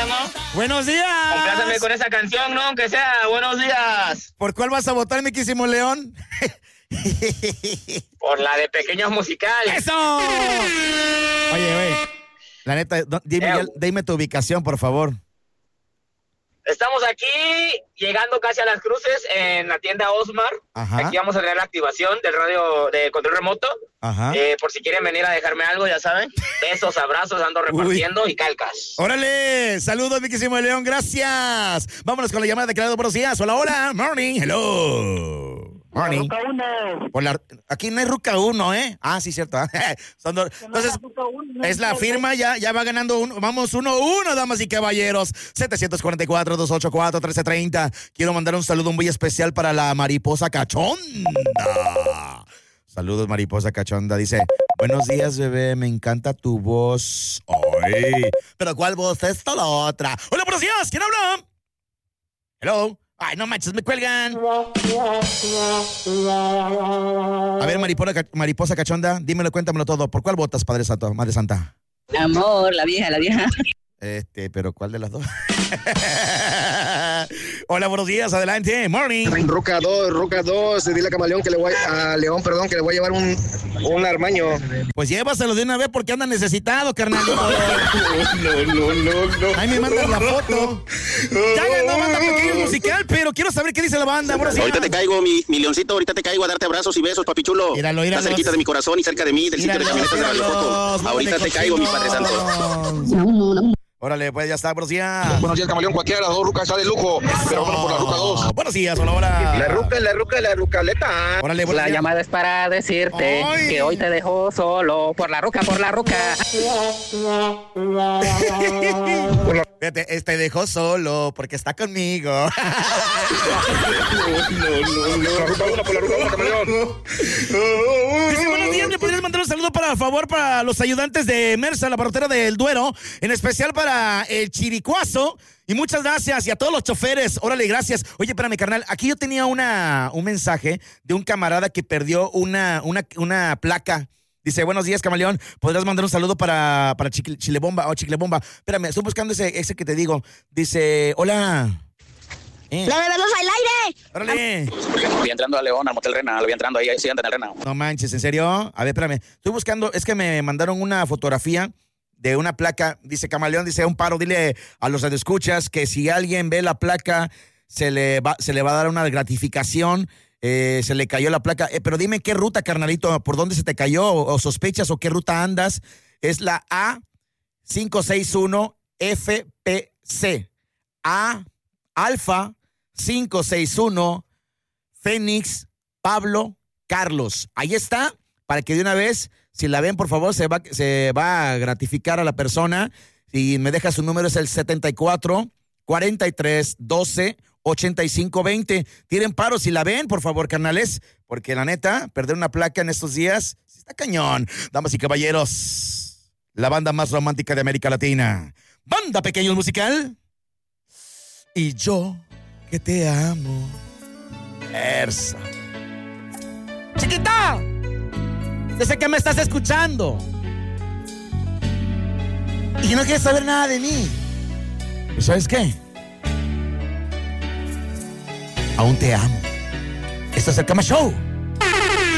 días, ¿no? Buenos días. Complázame con esa canción, ¿no? Aunque sea, buenos días. ¿Por cuál vas a votar, mi quísimo León? Por la de Pequeños Musicales. ¡Eso! Oye, la neta, dime tu ubicación, por favor. Estamos aquí, llegando casi a Las Cruces, en la tienda Osmar. Ajá. Aquí vamos a tener la activación del radio de control remoto. Ajá. Por si quieren venir a dejarme algo, ya saben. Besos, abrazos, ando repartiendo y calcas. ¡Órale! Saludos, mi quísimo León, gracias. Vámonos con la llamada de Creado. Buenos días. Hola, hola. Morning. Hello. Morning. Aquí no hay Ruca 1, ¿eh? Ah, sí, cierto. Entonces, es la firma, ya va ganando uno. Vamos 1-1, damas y caballeros. 744-284-1330. Quiero mandar un saludo muy especial para la mariposa cachonda. Saludos, mariposa cachonda. Dice, buenos días, bebé, me encanta tu voz. Ay, pero ¿cuál voz? Esta o la otra. Hola, buenos días, ¿quién habla? Hello. Ay, no manches, me cuelgan. A ver, mariposa cachonda, dímelo, cuéntamelo todo. ¿Por cuál votas, Padre Santo, Madre Santa? Amor, la vieja. Pero ¿cuál de las dos? Hola, buenos días, adelante, morning. Ruca 2, dile a Camaleón que le voy a León, perdón, que le voy a llevar un armaño. Pues llévaselo de una vez porque anda necesitado, carnalito. No. Ahí me mandan la foto. Ya ganó banda Pequeño Musical, pero quiero saber qué dice la banda. Ahorita te caigo, mi leoncito, ahorita te caigo a darte abrazos y besos, papi chulo. Míralo. Está cerquita de mi corazón y cerca de mí, del sitio de camionetas de Radio Foto. Ahorita te caigo, mi Padre Santo. No. Órale, pues ya está, buenos días. Buenos días, Camaleón, cualquiera de las dos rucas está de lujo, pero vamos por la ruca 2. Buenos días, hola. La rucaleta. Órale, La llamada es para decirte que hoy te dejó solo por la ruca. Fíjate, dejó solo porque está conmigo. La ruca 1 por la ruca 1, Camaleón. Dice, buenos días, ¿me podrías mandar un saludo para los ayudantes de Mersa, la parrotera del Duero, en especial para el Chiricuazo? Y muchas gracias, y a todos los choferes, órale, gracias. Oye, espérame, carnal, aquí yo tenía un mensaje de un camarada que perdió una placa. Dice, buenos días, Camaleón, ¿podrías mandar un saludo para Chilebomba o Chiclebomba? Espérame, estoy buscando ese que te digo. Dice, hola. ¡La de los al aire! ¡Órale! Voy entrando a León, al Motel Renal, voy entrando ahí sí anda en el Renal. No manches, ¿en serio? A ver, espérame, estoy buscando, es que me mandaron una fotografía de una placa. Dice, Camaleón, dice, un paro, dile a los radioescuchas que si alguien ve la placa, se le va a dar una gratificación. Se le cayó la placa. Pero dime qué ruta, carnalito, por dónde se te cayó o sospechas o qué ruta andas. Es la A561 FPC. Alfa 561 Fénix Pablo Carlos. Ahí está, para que de una vez, si la ven, por favor, se va a gratificar a la persona. Y me deja su número, es el 74 43 12 8520. Tienen paro, si la ven, por favor, carnales, porque la neta, perder una placa en estos días está cañón. Damas y caballeros, la banda más romántica de América Latina, Banda Pequeños Musical. Y yo que te amo. Ersa. Chiquita, yo sé que me estás escuchando y no quieres saber nada de mí. ¿Sabes qué? Aún te amo. Esto es el Cama Show.